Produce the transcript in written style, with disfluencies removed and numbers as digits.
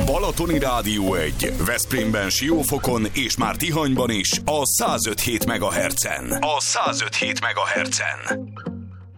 Balatoni Rádió 1, Veszprémben, Siófokon és már Tihanyban is a 105.7 MHz-en. A 105.7 MHz-en.